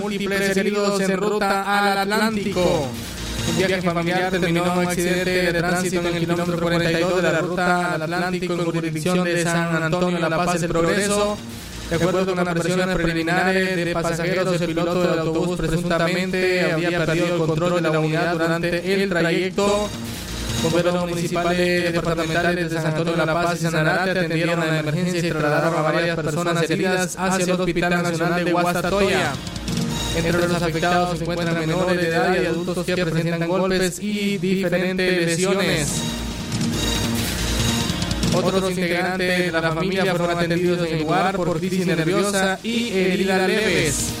múltiples heridos en ruta al Atlántico. Un viaje familiar terminó en un accidente de tránsito en el kilómetro 42 de la ruta al Atlántico en jurisdicción de San Antonio, La Paz, El Progreso. De acuerdo con las versiones preliminares de pasajeros, el piloto del autobús presuntamente había perdido el control de la unidad durante el trayecto. Bomberos municipales departamentales de San Antonio, La Paz y Sanarate atendieron a la emergencia y trasladaron a varias personas heridas hacia el Hospital Nacional de Guastatoya. Entre los afectados se encuentran menores de edad y adultos que presentan golpes y diferentes lesiones. Otros integrantes de la familia fueron atendidos en el lugar por crisis nerviosa y heridas leves.